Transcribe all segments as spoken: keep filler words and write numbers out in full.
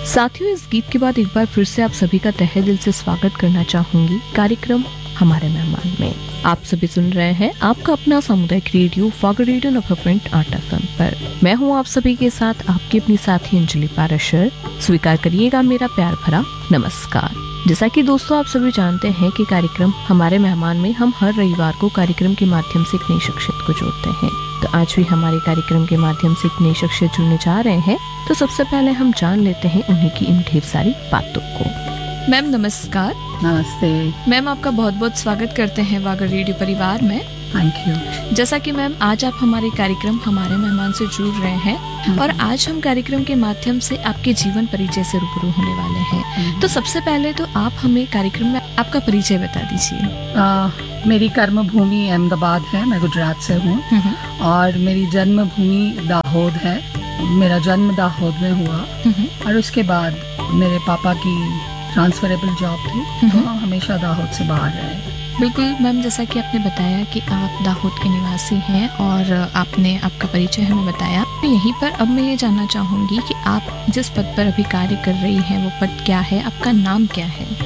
साथियों, इस गीत के बाद एक बार फिर से आप सभी का तहे दिल से स्वागत करना चाहूंगी कार्यक्रम हमारे मेहमान में। आप सभी सुन रहे हैं आपका अपना सामुदायिक रेडियो फॉगर रेडियो नब्बे पॉइंट आठ एफ एम पर। मैं हूं आप सभी के साथ आपकी अपनी साथी अंजलि पाराशर। स्वीकार करिएगा मेरा प्यार भरा नमस्कार। जैसा कि दोस्तों आप सभी जानते हैं कि कार्यक्रम हमारे मेहमान में हम हर रविवार को कार्यक्रम के माध्यम से एक नई शख्सियत को जोड़ते हैं। तो आज भी हमारे कार्यक्रम के माध्यम से एक नई शख्सियत जुड़ने जा रहे हैं। तो सबसे पहले हम जान लेते हैं उन्हीं की इन ढेर सारी बातों को। मैम नमस्कार। नमस्ते मैम, आपका बहुत बहुत स्वागत करते हैं वागर रेडियो परिवार में। Thank you. जैसा कि मैम आज आप हमारे कार्यक्रम हमारे मेहमान से जुड़ रहे हैं और आज हम कार्यक्रम के माध्यम से आपके जीवन परिचय से रूबरू होने वाले हैं। तो सबसे पहले तो आप हमें कार्यक्रम में आपका परिचय बता दीजिए। मेरी कर्म भूमि अहमदाबाद है, मैं गुजरात से हूँ और मेरी जन्म भूमि दाहोद है। मेरा जन्म दाहोद में हुआ और उसके बाद मेरे पापा की ट्रांसफरेबल जॉब थी तो हम हमेशा दाहोद से बाहर रहे। बिल्कुल मैम, जैसा कि आपने बताया कि आप दाहोद के निवासी हैं और आपने आपका परिचय हमें बताया, तो यहीं पर अब मैं ये जानना चाहूँगी कि आप जिस पद पर अभी कार्य कर रही हैं वो पद क्या है, आपका नाम क्या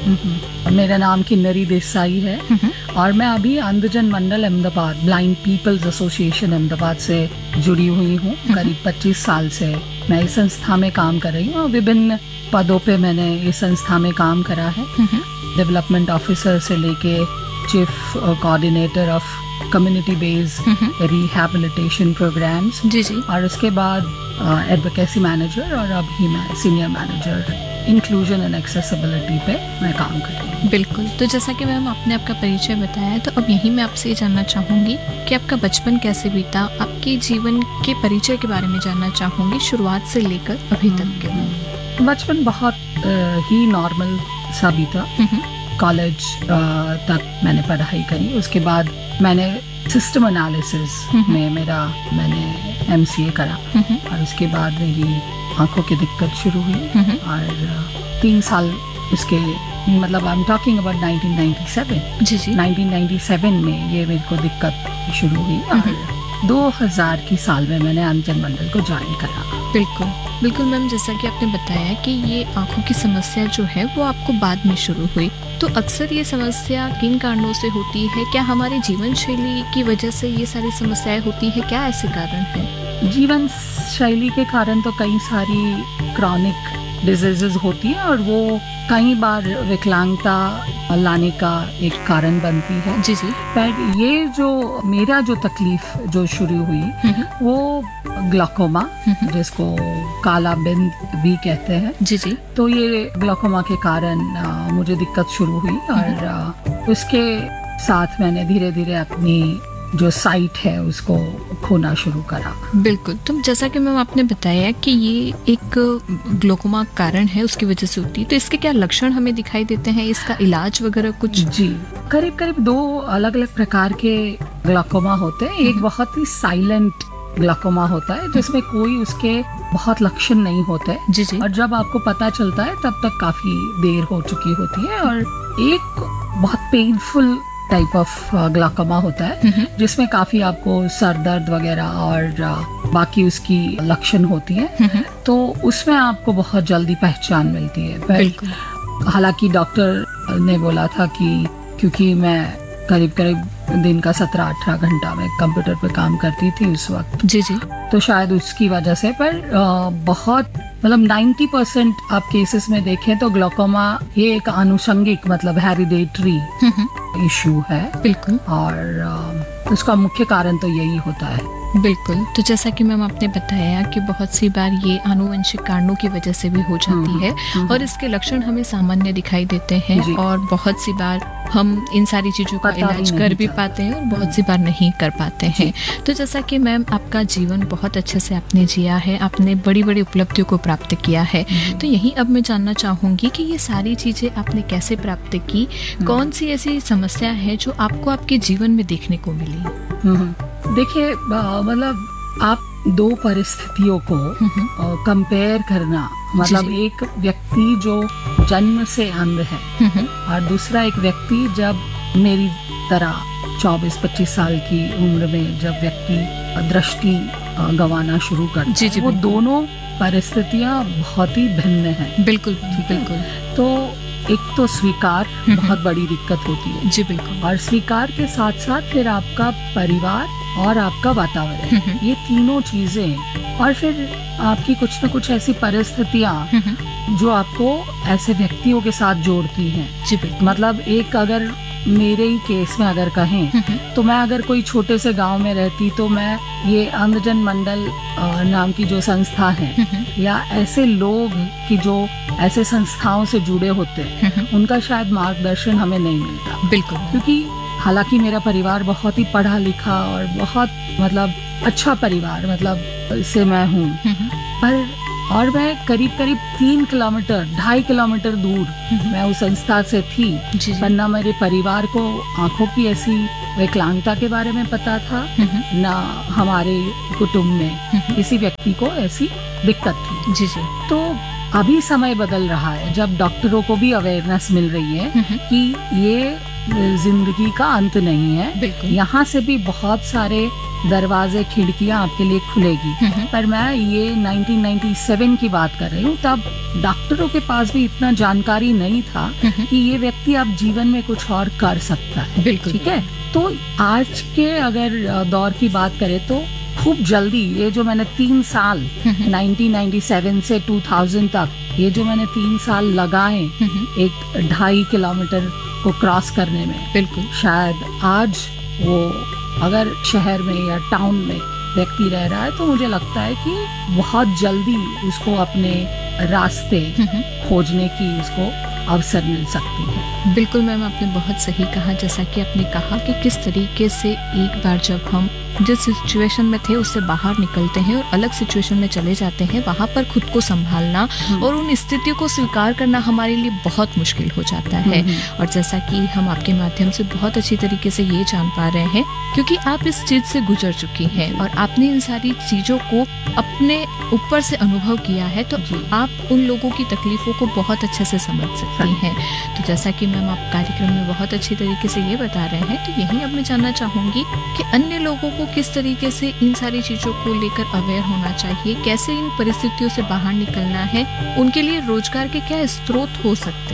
है? मेरा नाम किन्नरी देसाई है और मैं अभी अंधजन मंडल Ahmedabad blind peoples association Ahmedabad से जुड़ी हुई हूँ। करीब पच्चीस साल से मैं इस संस्था में काम कर रही हूँ और विभिन्न पदों पे मैंने इस संस्था में काम करा है। डेवलपमेंट ऑफिसर से लेके chief coordinator of community based rehabilitation programmes जी जी और उसके बाद एडवोकेसी मैनेजर और अभी मैं senior manager inclusion and accessibility पे मैं काम कर रही हूँ। बिल्कुल। तो जैसा कि मैम आपने आपका परिचय बताया, तो अब यहीं मैं आपसे ये जानना चाहूँगी कि आपका बचपन कैसे बीता, आपके जीवन के परिचय के बारे में जानना चाहूँगी, शुरुआत से लेकर अभी तक के। बचपन बहुत ही नॉर्मल सा बीता। कॉलेज तक मैंने पढ़ाई करी, उसके बाद मैंने सिस्टम एनालिसिस में मेरा मैंने एमसीए करा और उसके बाद मेरी आंखों की दिक्कत शुरू हुई और तीन साल उसके मतलब I am talking about nineteen ninety seven ji ji nineteen ninety seven में ये मेरे को दिक्कत शुरू हुई और दो हज़ार की साल में मैंने अंधजन मंडल को ज्वाइन करा। बिल्कुल बिल्कुल मैम, जैसा कि आपने बताया कि ये आंखों की समस्या जो है वो आपको बाद में शुरू हुई, तो अक्सर ये समस्या किन कारणों से होती है? क्या हमारे जीवन शैली की वजह से ये सारी समस्याएं होती है? क्या ऐसे कारण है? जीवन शैली के कारण तो कई सारी क्रॉनिक डिजीजेस होती है और वो कई बार विकलांगता लाने का एक कारण बनती है। जी जी पर ये जो मेरा जो तकलीफ जो शुरू हुई वो ग्लाकोमा, जिसको काला बिंद भी कहते हैं जी जी तो ये ग्लाकोमा के कारण आ, मुझे दिक्कत शुरू हुई और आ, उसके साथ मैंने धीरे धीरे अपनी जो साइट है उसको खोना शुरू करा। बिल्कुल। तो जैसा कि मैम आपने बताया कि ये एक ग्लाकोमा कारण है, उसकी वजह से होती है, तो इसके क्या लक्षण हमें दिखाई देते हैं? इसका इलाज वगैरह कुछ? जी, करीब करीब दो अलग अलग प्रकार के ग्लाकोमा होते हैं। एक बहुत ही साइलेंट ग्लाकोमा होता है जिसमें कोई उसके बहुत लक्षण नहीं होते जी जी और जब आपको पता चलता है तब तक काफी देर हो चुकी होती है। और एक बहुत पेनफुल टाइप ऑफ ग्लाकोमा होता है जिसमें काफी आपको सर दर्द वगैरह और बाकी उसकी लक्षण होती है, तो उसमें आपको बहुत जल्दी पहचान मिलती है। हालांकि डॉक्टर ने बोला था कि क्योंकि मैं करीब करीब दिन का सत्रह अठारह घंटा में कंप्यूटर पे काम करती थी उस वक्त जी जी तो शायद उसकी वजह से, पर आ, बहुत मतलब नब्बे परसेंट आप केसेस में देखें तो ग्लाकोमा ये एक आनुषंगिक मतलब हेरिडेटरी इशू है। बिल्कुल। और आ, उसका मुख्य कारण तो यही होता है। बिल्कुल। तो जैसा कि मैम आपने बताया कि बहुत सी बार ये आनुवंशिक कारणों की वजह से भी हो जाती है और इसके लक्षण हमें सामान्य दिखाई देते हैं और बहुत सी बार हम इन सारी चीजों का इलाज कर भी पाते हैं और बहुत सी बार नहीं कर पाते हैं। तो जैसा कि मैम आपका जीवन बहुत अच्छे से आपने जिया है, आपने बड़ी बड़ी उपलब्धियों को प्राप्त किया है, तो यही अब मैं जानना चाहूंगी कि ये सारी चीजें आपने कैसे प्राप्त की? कौन सी ऐसी समस्या है जो आपको आपके जीवन में देखने को मिली? देखिए, मतलब आप दो परिस्थितियों को कंपेयर करना, मतलब एक व्यक्ति जो जन्म से अंध है और दूसरा एक व्यक्ति जब मेरी तरह चौबीस पच्चीस साल की उम्र में जब व्यक्ति दृष्टि गंवाना शुरू करता है, वो दोनों परिस्थितियां बहुत ही भिन्न हैं। बिल्कुल ठीक है? बिल्कुल। तो एक तो स्वीकार बहुत बड़ी दिक्कत होती है जी बिल्कुल। और स्वीकार के साथ साथ फिर आपका परिवार और आपका वातावरण, ये तीनों चीजें हैं। और फिर आपकी कुछ न कुछ ऐसी परिस्थितियां जो आपको ऐसे व्यक्तियों के साथ जोड़ती हैं। जी बिल्कुल। मतलब एक अगर मेरे ही केस में अगर कहें तो मैं अगर कोई छोटे से गांव में रहती तो मैं ये अंधजन मंडल अ, नाम की जो संस्था है या ऐसे लोग की जो ऐसे संस्थाओं से जुड़े होते हैं उनका शायद मार्गदर्शन हमें नहीं मिलता। बिल्कुल। क्योंकि हालांकि मेरा परिवार बहुत ही पढ़ा लिखा और बहुत मतलब अच्छा परिवार मतलब से मैं हूँ, पर और मैं करीब करीब तीन किलोमीटर ढाई किलोमीटर दूर मैं उस संस्था से थी। जी पर ना मेरे परिवार को आंखों की ऐसी विकलांगता के बारे में पता था, ना हमारे कुटुंब में किसी व्यक्ति को ऐसी दिक्कत थी। जी जी। तो अभी समय बदल रहा है जब डॉक्टरों को भी अवेयरनेस मिल रही है कि ये जिंदगी का अंत नहीं है, यहाँ से भी बहुत सारे दरवाजे खिड़कियां आपके लिए खुलेगी। पर मैं ये नाइनटीन नाइंटी सेवन की बात कर रही हूँ, तब डॉक्टरों के पास भी इतना जानकारी नहीं था कि ये व्यक्ति अब जीवन में कुछ और कर सकता है। बिल्कुल। ठीक है, तो आज के अगर दौर की बात करें तो खूब जल्दी ये जो मैंने तीन साल नाइनटीन नाइंटी सेवन से टू थाउज़ेंड तक ये जो मैंने तीन साल लगाए एक ढाई किलोमीटर को क्रॉस करने में, बिल्कुल शायद आज वो अगर शहर में या टाउन में व्यक्ति रह रहा है तो मुझे लगता है कि बहुत जल्दी उसको अपने रास्ते खोजने की उसको अवसर मिल सकती है। बिल्कुल मैम, आपने बहुत सही कहा। जैसा कि आपने कहा कि किस तरीके से एक बार जब हम जिस सिचुएशन में थे उससे बाहर निकलते हैं और अलग सिचुएशन में चले जाते हैं, वहाँ पर खुद को संभालना और उन स्थितियों को स्वीकार करना हमारे लिए बहुत मुश्किल हो जाता है। और जैसा कि हम आपके माध्यम से बहुत अच्छी तरीके से ये जान पा रहे हैं, क्योंकि आप इस चीज से गुजर चुकी हैं और आपने इन सारी चीजों को अपने ऊपर से अनुभव किया है, तो आप उन लोगों की तकलीफों को बहुत अच्छे से समझ सकती हैं। तो जैसा कि मैम आप कार्यक्रम में बहुत अच्छी तरीके से ये बता रहे हैं, तो यही अब मैं जानना चाहूंगी कि अन्य लोगों को किस तरीके से इन सारी चीजों को लेकर अवेयर होना चाहिए, कैसे इन परिस्थितियों से बाहर निकलना है, उनके लिए रोजगार के क्या स्रोत हो सकते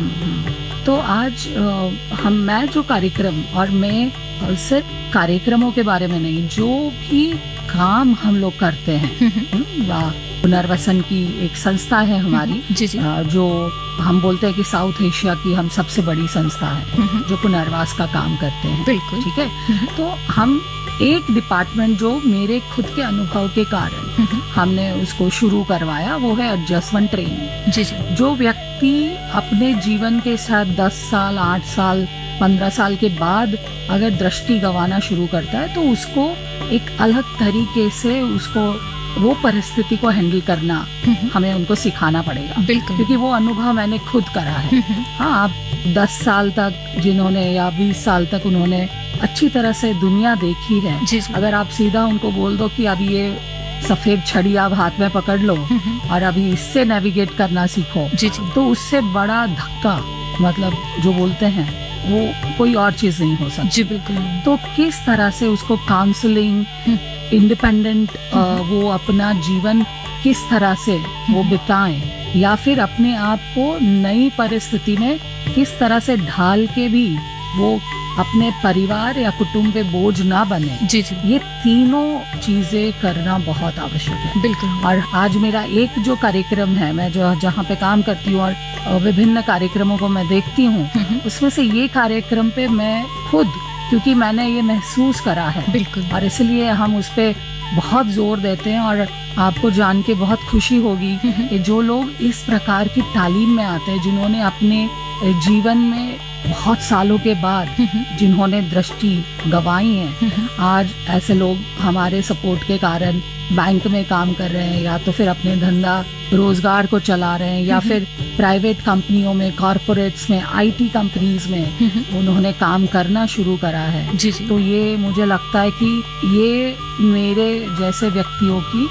हैं। तो आज आ, हम मैं जो कार्यक्रम और मैं सिर्फ कार्यक्रमों के बारे में नहीं, जो भी काम हम लोग करते हैं, पुनर्वसन की एक संस्था है हमारी जी जी। जो हम बोलते हैं कि साउथ एशिया की हम सबसे बड़ी संस्था है जो पुनर्वास का काम करते हैं। बिल्कुल। ठीक है, तो हम एक डिपार्टमेंट जो मेरे खुद के अनुभव के कारण हमने उसको शुरू करवाया, वो है एडजस्टमेंट ट्रेनिंग। जी जी। जो व्यक्ति अपने जीवन के साथ दस साल आठ साल पंद्रह साल के बाद अगर दृष्टि गंवाना शुरू करता है तो उसको एक अलग तरीके से उसको वो परिस्थिति को हैंडल करना हमें उनको सिखाना पड़ेगा। बिल्कुल। क्योंकि वो अनुभव मैंने खुद करा है। हाँ, आप दस साल तक जिन्होंने या बीस साल तक उन्होंने अच्छी तरह से दुनिया देखी है, जी जी। अगर आप सीधा उनको बोल दो कि अभी ये सफेद छड़ी आप हाथ में पकड़ लो और अभी इससे नेविगेट करना सीखो, जी जी। तो उससे बड़ा धक्का मतलब जो बोलते हैं वो कोई और चीज नहीं हो सकती। जी बिल्कुल। तो किस तरह से उसको काउंसलिंग, इंडिपेंडेंट वो अपना जीवन किस तरह से वो बिताएं, या फिर अपने आप को नई परिस्थिति में किस तरह से ढाल के भी वो अपने परिवार या कुटुंब पे बोझ ना बने। जी जी। ये तीनों चीजें करना बहुत आवश्यक है। बिल्कुल। और आज मेरा एक जो कार्यक्रम है, मैं जो जहाँ पे काम करती हूँ और विभिन्न कार्यक्रमों को मैं देखती हूँ, उसमें से ये कार्यक्रम पे मैं खुद, क्योंकि मैंने ये महसूस करा है, बिल्कुल, और इसलिए हम उस पे बहुत जोर देते हैं। और आपको जान के बहुत खुशी होगी कि जो लोग इस प्रकार की तालीम में आते हैं, जिन्होंने अपने जीवन में बहुत सालों के बाद जिन्होंने दृष्टि गंवाई है, आज ऐसे लोग हमारे सपोर्ट के कारण बैंक में काम कर रहे हैं, या तो फिर अपने धंधा रोजगार को चला रहे हैं, या फिर प्राइवेट कंपनियों में, कॉरपोरेट्स में, आईटी कंपनीज में उन्होंने काम करना शुरू करा है। जी जी। तो ये मुझे लगता है कि ये मेरे जैसे व्यक्तियों की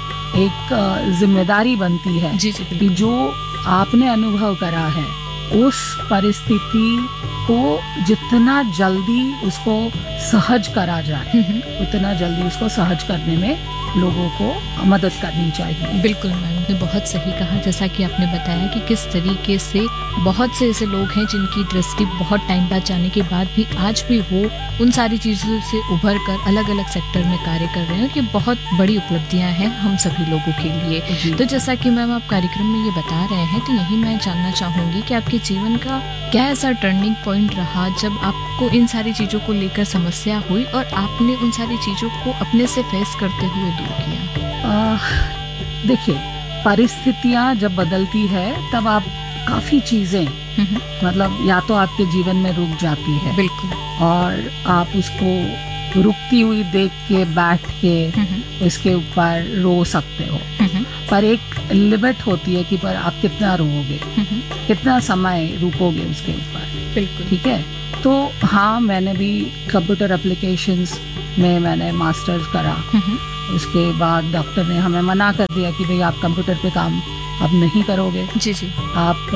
एक जिम्मेदारी बनती है, जी जी, कि जो आपने अनुभव करा है उस परिस्थिति को जितना जल्दी उसको सहज करा जाए, उतना जल्दी उसको सहज करने में लोगों को मदद करनी चाहिए। बिल्कुल मैम, आपने बहुत सही कहा, जैसा कि आपने बताया कि किस तरीके से बहुत से ऐसे लोग हैं जिनकी दृष्टि बहुत टाइम बाद जाने के बाद भी आज भी वो उन सारी चीज़ों से उभर कर अलग अलग सेक्टर में कार्य कर रहे हैं, और ये बहुत बड़ी उपलब्धियां हैं हम सभी लोगों के लिए। तो जैसा कि मैम आप कार्यक्रम में ये बता रहे हैं, तो यही मैं जानना चाहूँगी कि आपके जीवन का क्या ऐसा टर्निंग पॉइंट रहा जब आपको इन सारी चीज़ों को लेकर समस्या हुई और आपने उन सारी चीज़ों को अपने से फेस करते हुए दूर किया? देखिए, परिस्थितियाँ जब बदलती है तब आप काफ़ी चीज़ें मतलब या तो आपके जीवन में रुक जाती है, बिल्कुल, और आप उसको रुकती हुई देख के बैठ के उसके ऊपर रो सकते हो, पर एक लिमिट होती है कि पर आप कितना रोओगे, कितना समय रुकोगे उसके ऊपर। बिल्कुल, ठीक है। तो हाँ, मैंने भी कंप्यूटर एप्लीकेशंस में मैंने मास्टर्स करा। उसके बाद डॉक्टर ने हमें मना कर दिया कि भाई आप कंप्यूटर पे काम अब नहीं करोगे। जी जी। आप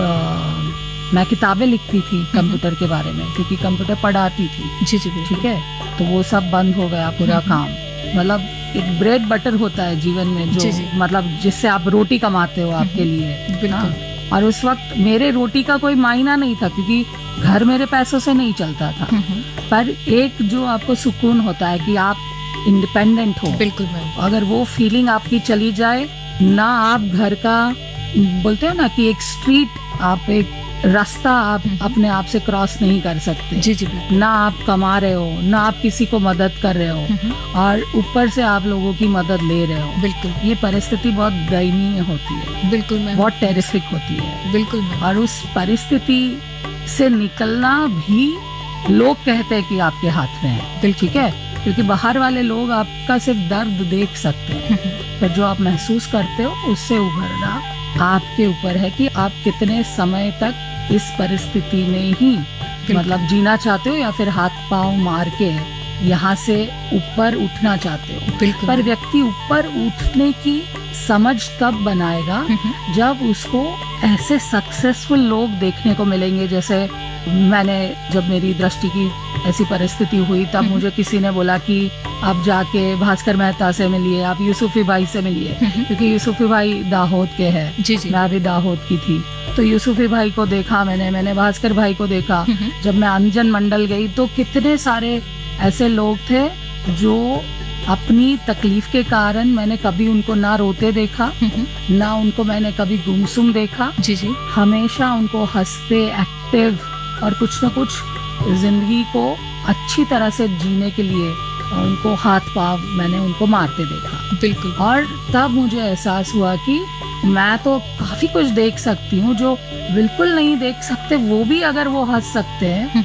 आ, मैं किताबें लिखती थी कंप्यूटर के बारे में, क्योंकि कंप्यूटर पढ़ाती थी। जी जी, ठीक है। तो वो सब बंद हो गया पूरा काम। मतलब एक ब्रेड बटर होता है जीवन में, जो जी जी। मतलब जिससे आप रोटी कमाते हो आपके लिए। बिल्कुल। हाँ। और उस वक्त मेरे रोटी का कोई मायना नहीं था, क्योंकि घर मेरे पैसों से नहीं चलता था। पर एक जो आपको सुकून होता है कि आप इंडिपेंडेंट हो, बिल्कुल मैम, अगर वो फीलिंग आपकी चली जाए ना, आप घर का बोलते हो ना कि एक स्ट्रीट, आप एक रास्ता आप अपने आप से क्रॉस नहीं कर सकते। जी जी, बिल्कुल। ना आप कमा रहे हो, ना आप किसी को मदद कर रहे हो, और ऊपर से आप लोगों की मदद ले रहे हो। बिल्कुल, ये परिस्थिति बहुत दयनीय होती है। बिल्कुल मैम, बहुत टेरिफिक होती है। बिल्कुल मैम। और उस परिस्थिति से निकलना भी लोग कहते हैं कि आपके हाथ में है। ठीक है। क्योंकि बाहर वाले लोग आपका सिर्फ दर्द देख सकते हैं, पर जो आप महसूस करते हो उससे उभरना आपके ऊपर है कि आप कितने समय तक इस परिस्थिति में ही मतलब जीना चाहते हो, या फिर हाथ पांव मार के यहाँ से ऊपर उठना चाहते हो। बिल्कुल। पर व्यक्ति ऊपर उठने की समझ तब बनाएगा जब उसको ऐसे सक्सेसफुल लोग देखने को मिलेंगे। जैसे मैंने, जब मेरी दृष्टि की ऐसी परिस्थिति हुई, तब मुझे किसी ने बोला कि आप जाके भास्कर मेहता से मिलिए, आप यूसुफी भाई से मिलिए, क्योंकि यूसुफी भाई दाहोद के हैं। जी जी। मैं भी दाहोद की थी। तो यूसुफी भाई को देखा मैंने, मैंने भास्कर भाई को देखा। जब मैं अंजन मंडल गई तो कितने सारे ऐसे लोग थे जो अपनी तकलीफ के कारण, मैंने कभी उनको ना रोते देखा, ना उनको मैंने कभी गुमसुम देखा। जी जी। हमेशा उनको हंसते, एक्टिव, और कुछ न कुछ जिंदगी को अच्छी तरह से जीने के लिए उनको हाथ पांव मैंने उनको मारते देखा। बिल्कुल। और तब मुझे एहसास हुआ कि मैं तो काफी कुछ देख सकती हूँ, जो बिल्कुल नहीं देख सकते वो भी अगर वो हंस सकते हैं,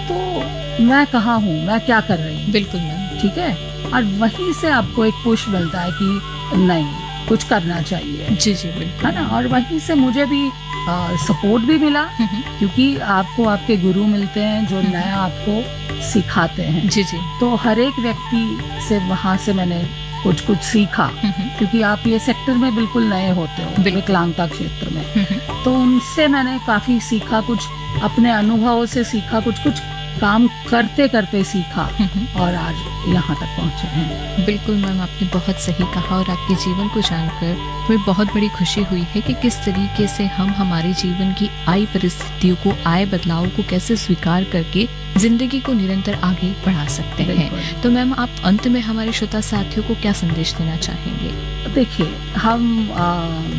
तो मैं कहाँ हूँ, मैं क्या कर रही हूँ। बिल्कुल मैम। ठीक है। और वहीं से आपको एक पुश मिलता है कि नहीं, कुछ करना चाहिए। जी जी, बिल्कुल, है ना। और वहीं से मुझे भी सपोर्ट भी मिला, क्योंकि आपको आपके गुरु मिलते हैं जो नया आपको सिखाते हैं। जी जी। तो हर एक व्यक्ति से वहाँ से मैंने कुछ कुछ सीखा, क्योंकि आप ये सेक्टर में बिल्कुल नए होते हो, विकलांगता क्षेत्र में। तो उनसे मैंने काफी सीखा, कुछ अपने अनुभवों से सीखा, कुछ कुछ काम करते करते सीखा, और आज यहाँ तक पहुँचे हैं। बिल्कुल मैम, आपने बहुत सही कहा, और आपके जीवन को जानकर हमें बहुत बड़ी खुशी हुई है कि किस तरीके से हम हमारे जीवन की आई परिस्थितियों को, आए बदलाव को कैसे स्वीकार करके जिंदगी को निरंतर आगे बढ़ा सकते हैं। तो मैम, आप अंत में हमारे श्रोता साथियों को क्या संदेश देना चाहेंगे? देखिए, हम आ,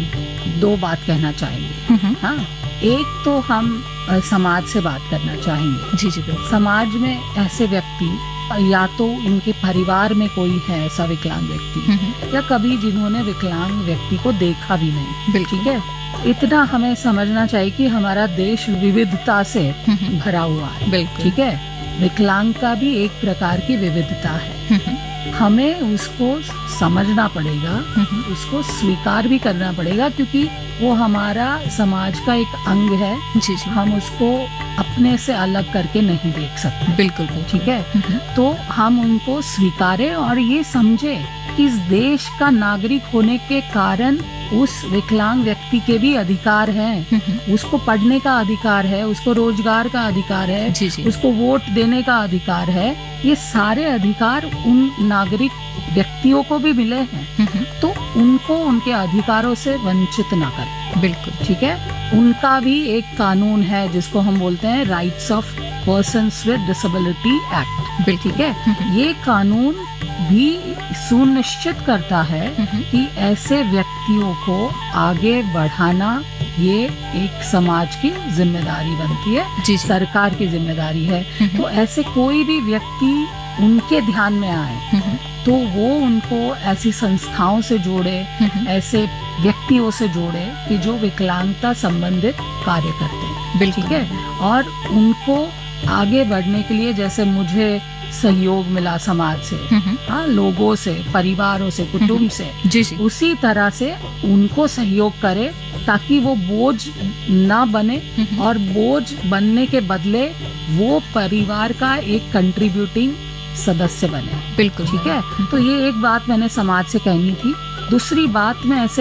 दो बात कहना चाहेंगे। हाँ, एक तो हम समाज से बात करना चाहेंगे। जी जी, बिल्कुल। समाज में ऐसे व्यक्ति, या तो इनके परिवार में कोई है ऐसा विकलांग व्यक्ति, या कभी जिन्होंने विकलांग व्यक्ति को देखा भी नहीं। ठीक है। इतना हमें समझना चाहिए कि हमारा देश विविधता से भरा हुआ है। बिल्कुल। ठीक है। विकलांग का भी एक प्रकार की विविधता है। हमें उसको समझना पड़ेगा, उसको स्वीकार भी करना पड़ेगा, क्योंकि वो हमारा समाज का एक अंग है। जी जी। हम उसको अपने से अलग करके नहीं देख सकते। बिल्कुल। ठीक है। तो हम उनको स्वीकारें और ये समझे कि इस देश का नागरिक होने के कारण उस विकलांग व्यक्ति के भी अधिकार हैं। उसको पढ़ने का अधिकार है, उसको रोजगार का अधिकार है, जी जी। उसको वोट देने का अधिकार है। ये सारे अधिकार उन नागरिक व्यक्तियों को भी मिले हैं। तो उनको उनके अधिकारों से वंचित ना करें। बिल्कुल ठीक है, उनका भी एक कानून है जिसको हम बोलते हैं rights of persons with disability act. ठीक है, ये कानून भी सुनिश्चित करता है कि ऐसे व्यक्तियों को आगे बढ़ाना ये एक समाज की जिम्मेदारी बनती है, जी, जी। सरकार की जिम्मेदारी है। तो ऐसे कोई भी व्यक्ति उनके ध्यान में आए तो वो उनको ऐसी संस्थाओं से जोड़े, ऐसे व्यक्तियों से जोड़े कि जो विकलांगता संबंधित कार्य करते हैं। बिल्कुल। ठीक है, और उनको आगे बढ़ने के लिए, जैसे मुझे सहयोग मिला समाज से, हाँ, लोगों से, परिवारों से, कुटुंब से, जी जी उसी तरह से उनको सहयोग करे ताकि वो बोझ ना बने और बोझ बनने के बदले वो परिवार का एक कंट्रीब्यूटिंग सदस्य बने। बिल्कुल ठीक है, तो ये एक बात मैंने समाज से कहनी थी। दूसरी बात, मैं ऐसे